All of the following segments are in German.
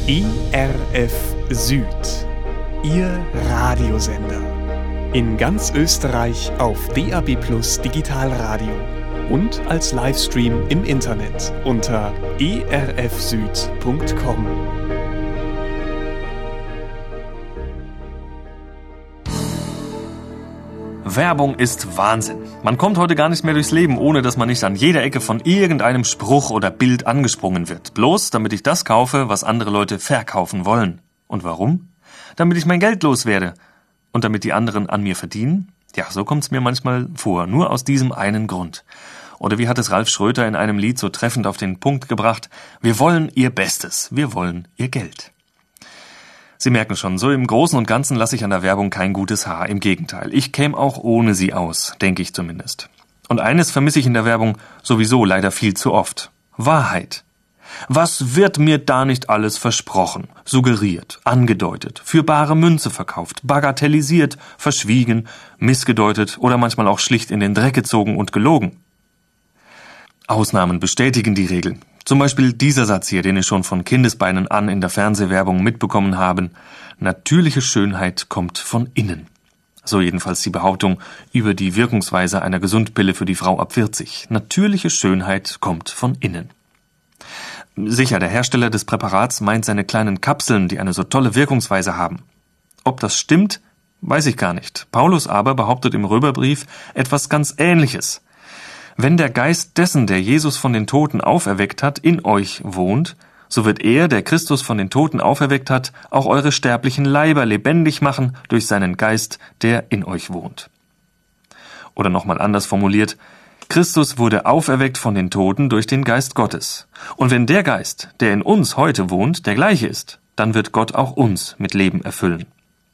ERF Süd, Ihr Radiosender. In ganz Österreich auf DAB+ Digitalradio und als Livestream im Internet unter erfsüd.com. Werbung ist Wahnsinn. Man kommt heute gar nicht mehr durchs Leben, ohne dass man nicht an jeder Ecke von irgendeinem Spruch oder Bild angesprungen wird. Bloß, damit ich das kaufe, was andere Leute verkaufen wollen. Und warum? Damit ich mein Geld loswerde. Und damit die anderen an mir verdienen? Ja, so kommt's mir manchmal vor. Nur aus diesem einen Grund. Oder wie hat es Ralf Schröter in einem Lied so treffend auf den Punkt gebracht? Wir wollen ihr Bestes. Wir wollen ihr Geld. Sie merken schon, so im Großen und Ganzen lasse ich an der Werbung kein gutes Haar. Im Gegenteil, ich käme auch ohne sie aus, denke ich zumindest. Und eines vermisse ich in der Werbung sowieso leider viel zu oft. Wahrheit. Was wird mir da nicht alles versprochen, suggeriert, angedeutet, für bare Münze verkauft, bagatellisiert, verschwiegen, missgedeutet oder manchmal auch schlicht in den Dreck gezogen und gelogen? Ausnahmen bestätigen die Regel. Zum Beispiel dieser Satz hier, den ich schon von Kindesbeinen an in der Fernsehwerbung mitbekommen habe. Natürliche Schönheit kommt von innen. So jedenfalls die Behauptung über die Wirkungsweise einer Gesundpille für die Frau ab 40. Natürliche Schönheit kommt von innen. Sicher, der Hersteller des Präparats meint seine kleinen Kapseln, die eine so tolle Wirkungsweise haben. Ob das stimmt, weiß ich gar nicht. Paulus aber behauptet im Römerbrief etwas ganz Ähnliches. Wenn der Geist dessen, der Jesus von den Toten auferweckt hat, in euch wohnt, so wird er, der Christus von den Toten auferweckt hat, auch eure sterblichen Leiber lebendig machen durch seinen Geist, der in euch wohnt. Oder nochmal anders formuliert, Christus wurde auferweckt von den Toten durch den Geist Gottes. Und wenn der Geist, der in uns heute wohnt, der gleiche ist, dann wird Gott auch uns mit Leben erfüllen.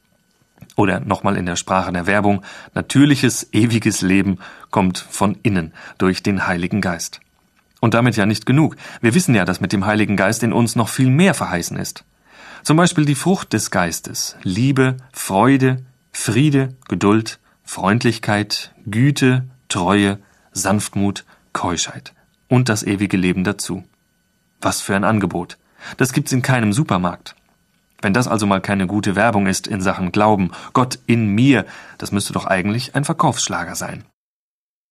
Oder nochmal in der Sprache der Werbung, natürliches, ewiges Leben kommt von innen durch den Heiligen Geist. Und damit ja nicht genug. Wir wissen ja, dass mit dem Heiligen Geist in uns noch viel mehr verheißen ist. Zum Beispiel die Frucht des Geistes, Liebe, Freude, Friede, Geduld, Freundlichkeit, Güte, Treue, Sanftmut, Keuschheit und das ewige Leben dazu. Was für ein Angebot. Das gibt's in keinem Supermarkt. Wenn das also mal keine gute Werbung ist in Sachen Glauben, Gott in mir, das müsste doch eigentlich ein Verkaufsschlager sein.